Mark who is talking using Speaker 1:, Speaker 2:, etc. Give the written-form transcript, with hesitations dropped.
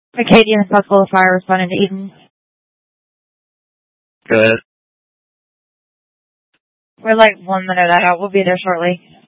Speaker 1: Acadian and South Gulf Fire responding to Eden.
Speaker 2: Good.
Speaker 1: We're like 1 minute out. We'll be there shortly.